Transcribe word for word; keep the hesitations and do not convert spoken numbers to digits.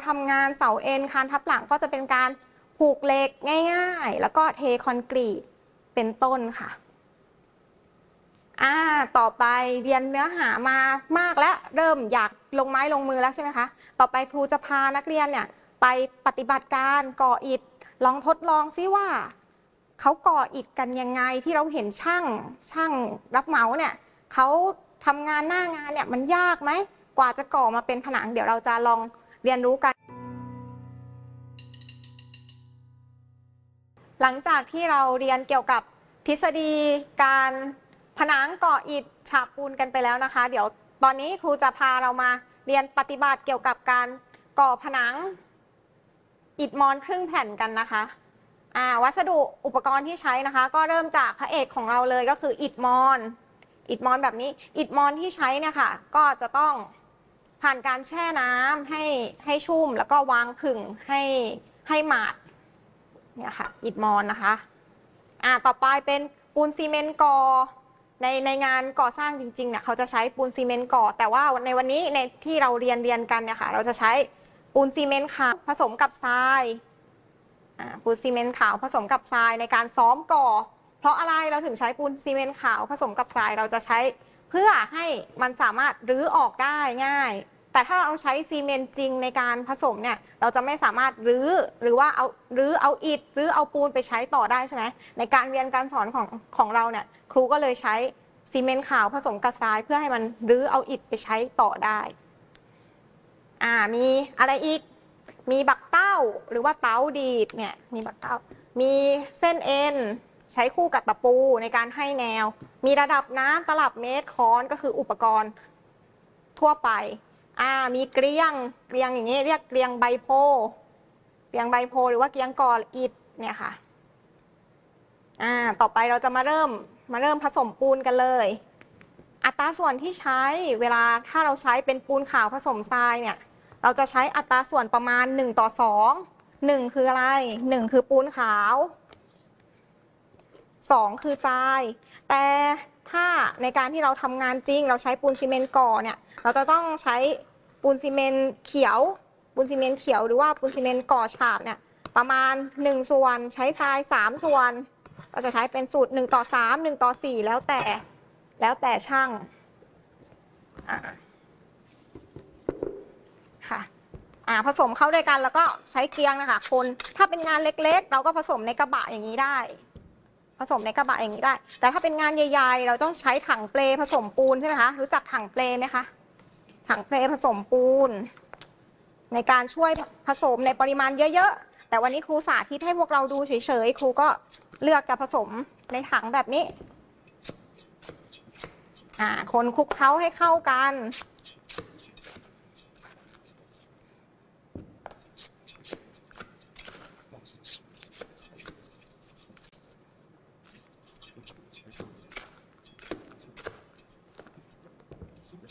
ทำงานเสาเอ็นคานทับหลังก็จะเป็นการผูกเหล็กง่ายๆแล้วก็เทคอนกรีตเป็นต้นค่ะอ่าต่อไปเรียนเนื้อหามามากแล้วเริ่มอยากลงไม้ลงมือแล้วใช่ไหมคะต่อไปครูจะพานักเรียนเนี่ยไปปฏิบัติการก่ออิฐลองทดลองซิว่าเขาก่ออิฐกันยังไงที่เราเห็นช่างช่างรับเหมาเนี่ยเขาทำงานหน้างานเนี่ยมันยากไหมกว่าจะก่อมาเป็นผนังเดี๋ยวเราจะลองเรียนรู้กันหลังจากที่เราเรียนเกี่ยวกับทฤษฎีการผนังก่ออิฐฉาบปูนกันไปแล้วนะคะเดี๋ยวตอนนี้ครูจะพาเรามาเรียนปฏิบัติเกี่ยวกับการก่อผนังอิฐมอนครึ่งแผ่นกันนะคะวัสดุอุปกรณ์ที่ใช้นะคะก็เริ่มจากพระเอกของเราเลยก็คืออิฐมอนอิฐมอนแบบนี้อิฐมอนที่ใช้เนี่ยค่ะก็จะต้องผ่านการแช่น้ำให้ให้ชุ่มแล้วก็วางผึ่งให้ให้หมาดเนี่ยค่ะอิฐมอนนะคะอ่าต่อไปเป็นปูนซีเมนต์ก่อในในงานก่อสร้างจริงๆเนี่ยเขาจะใช้ปูนซีเมนต์ก่อแต่ว่าในวันนี้ในที่เราเรียนเรียนกันเนี่ยค่ะเราจะใช้ปูนซีเมนต์ขาวผสมกับทรายอ่าปูนซีเมนต์ขาวผสมกับทรายในการซ้อมก่อเพราะอะไรเราถึงใช้ปูนซีเมนต์ขาวผสมกับทรายเราจะใช้เพื่อให้มันสามารถรื้อออกได้ง่ายแต่ถ้าเราใช้ซีเมนต์จริงในการผสมเนี่ยเราจะไม่สามารถรื้อหรือว่าเอารื้อเอาอิฐหรือเอาปูนไปใช้ต่อได้ใช่ไหมในการเรียนการสอนของของเราเนี่ยครูก็เลยใช้ซีเมนต์ขาวผสมกับทรายเพื่อให้มันรื้อเอาอิฐไปใช้ต่อได้อ่ามีอะไรอีกมีบักเต้าหรือว่าเต้าดีดเนี่ยมีบักเต้ามีเส้นเอ็นใช้คู่กับตะปูในการให้แนวมีระดับน้ำตลับเมตรค้อนก็คืออุปกรณ์ทั่วไปอ่ามีเกลียงเกลียงอย่างนี้เรียกเกลียงใบโพเกลียงใบโพหรือว่าเกลียงก่ออิฐเนี่ยค่ะอ่าต่อไปเราจะมาเริ่มมาเริ่มผสมปูนกันเลยอัตราส่วนที่ใช้เวลาถ้าเราใช้เป็นปูนขาวผสมทรายเนี่ยเราจะใช้อัตราส่วนประมาณหนึ่งต่อสอง หนึ่งคืออะไรหนึ่งคือปูนขาวสองคือทรายแต่ถ้าในการที่เราทำงานจริงเราใช้ปูนซีเมนต์ก่อเนี่ยเราจะต้องใช้ปูนซีเมนต์เขียวปูนซีเมนต์เขียวหรือว่าปูนซีเมนต์ก่อฉาบเนี่ยประมาณหนึ่งส่วนใช้ทรายสามส่วนเราจะใช้เป็นสูตรหนึ่งต่อสาม หนึ่งต่อสี่แล้วแต่แล้วแต่ช่างค่ะอ่าผสมเข้าด้วยกันแล้วก็ใช้เกลียงนะคะคนถ้าเป็นงานเล็กๆเราก็ผสมในกระบะอย่างนี้ได้ผสมในกระบะอย่างนี้ได้แต่ถ้าเป็นงานใหญ่ๆเราต้องใช้ถังเปลผสมปูนใช่ไหมคะรู้จักถังเปลไหมคะถังเปลผสมปูนในการช่วยผสมในปริมาณเยอะๆแต่วันนี้ครูสาธิตให้พวกเราดูเฉยๆครูก็เลือกจะผสมในถังแบบนี้อ่าคนคลุกเคล้าให้เข้ากัน